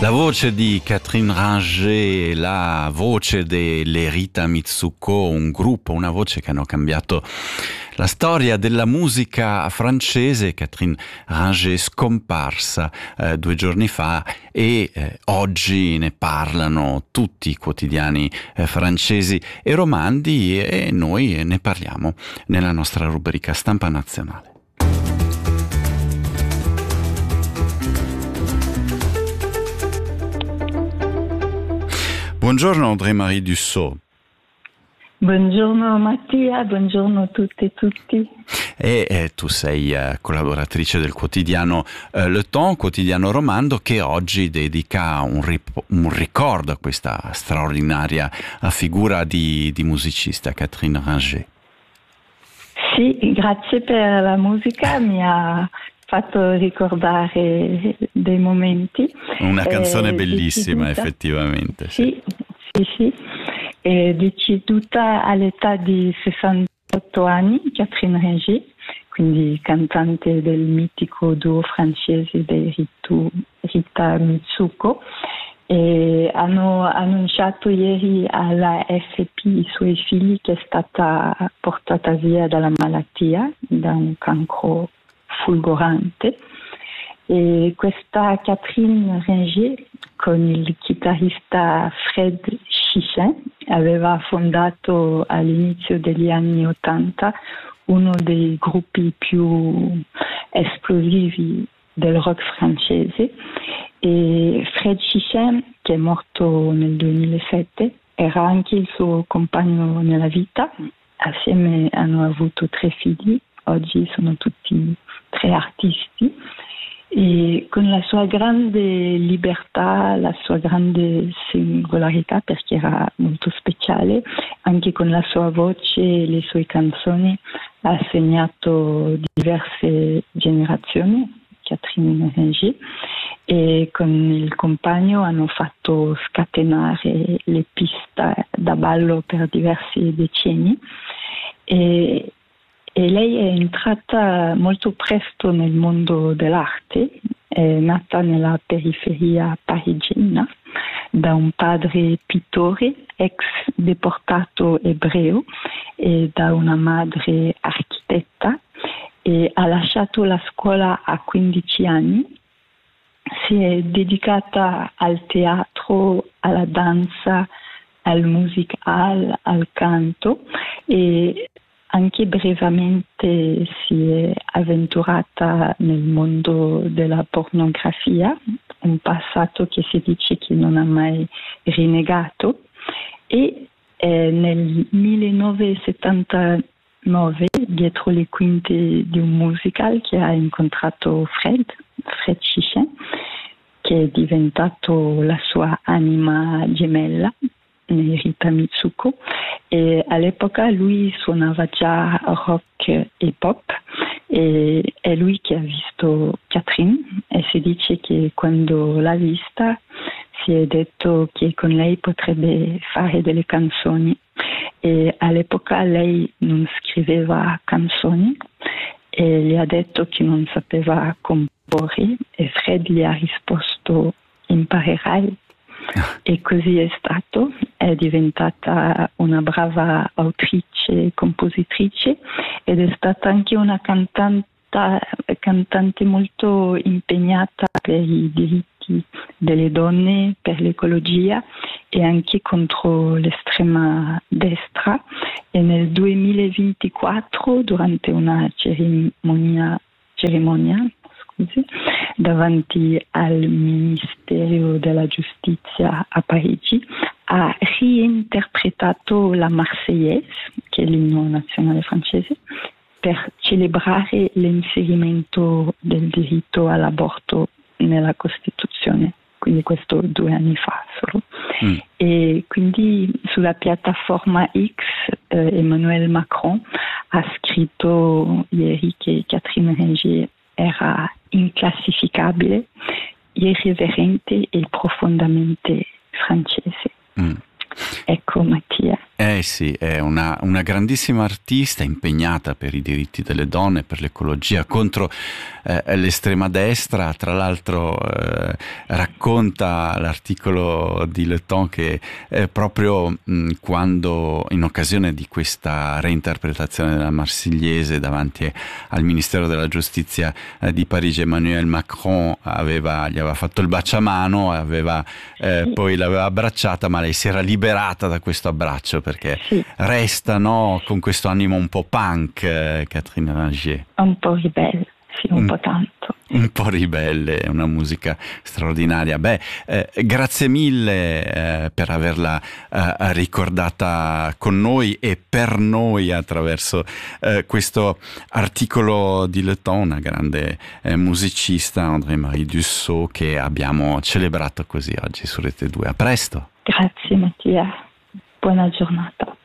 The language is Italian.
La voce di Catherine Ringer, la voce delle Rita Mitsuko, un gruppo, una voce che hanno cambiato la storia della musica francese. Catherine Ringer scomparsa 2 giorni fa e oggi ne parlano tutti i quotidiani francesi e romandi e noi ne parliamo nella nostra rubrica Stampa Nazionale. Buongiorno André-Marie Dussault. Buongiorno Mattia, buongiorno a tutte e tutti. Tu sei collaboratrice del quotidiano Le Temps, quotidiano romando, che oggi dedica un ricordo a questa straordinaria figura di musicista, Catherine Ringer. Sì, grazie per la musica, mi ha fatto ricordare dei momenti. Una canzone bellissima, effettivamente. Sì. È deceduta all'età di 68 anni, Catherine Ringer, quindi cantante del mitico duo francese dei Rita Mitsuko. E hanno annunciato ieri alla FP i suoi figli che è stata portata via dalla malattia, da un cancro fulgurante. E questa Catherine Ringer con il chitarrista Fred Chichin aveva fondato all'inizio degli anni '80 uno dei gruppi più esplosivi del rock francese, e Fred Chichin, che è morto nel 2007, era anche il suo compagno nella vita. Assieme hanno avuto 3 figli, oggi sono tutti 3 artisti. E con la sua grande libertà, la sua grande singolarità, perché era molto speciale, anche con la sua voce e le sue canzoni, ha segnato diverse generazioni, Catherine Ringer, e con il compagno hanno fatto scatenare le piste da ballo per diversi decenni. E lei è entrata molto presto nel mondo dell'arte, è nata nella periferia parigina da un padre pittore, ex deportato ebreo, e da una madre architetta, e ha lasciato la scuola a 15 anni. Si è dedicata al teatro, alla danza, al music hall, al canto, e anche brevemente si è avventurata nel mondo della pornografia, un passato che si dice che non ha mai rinnegato, e nel 1979, dietro le quinte di un musical, che ha incontrato Fred Chichin, che è diventato la sua anima gemella, Rita Mitsuko, e all'epoca lui suonava già rock e pop, e è lui che ha visto Catherine, e si dice che quando l'ha vista si è detto che con lei potrebbe fare delle canzoni, e all'epoca lei non scriveva canzoni e gli ha detto che non sapeva comporre, e Fred gli ha risposto: imparerai. E così è stato, è diventata una brava autrice e compositrice, ed è stata anche una cantante molto impegnata per i diritti delle donne, per l'ecologia e anche contro l'estrema destra. E nel 2024, durante una cerimonia davanti al Ministero della Giustizia a Parigi, ha reinterpretato la Marseillaise, che è l'inno nazionale francese, per celebrare l'inserimento del diritto all'aborto nella Costituzione, quindi questo 2 anni fa solo. E quindi sulla piattaforma X Emmanuel Macron ha scritto ieri che Catherine Ringer era inclassificabile, irriverente e profondamente francese. Ecco Mattia. Eh sì, è una grandissima artista impegnata per i diritti delle donne, per l'ecologia, contro l'estrema destra. Tra l'altro racconta l'articolo di Le Temps che proprio quando, in occasione di questa reinterpretazione della Marsigliese davanti al Ministero della Giustizia di Parigi, Emmanuel Macron gli aveva fatto il baciamano, poi l'aveva abbracciata, ma lei si era liberata da questo abbraccio perché resta, no, con questo animo un po' punk, Catherine Rangier. Un po' ribelle, sì, un po' tanto. Un po' ribelle, è una musica straordinaria. Grazie mille per averla ricordata con noi e per noi attraverso questo articolo di Le Temps, una grande musicista, André-Marie Dussault, che abbiamo celebrato così oggi su Rete 2. A presto! Grazie Mattia, buona giornata.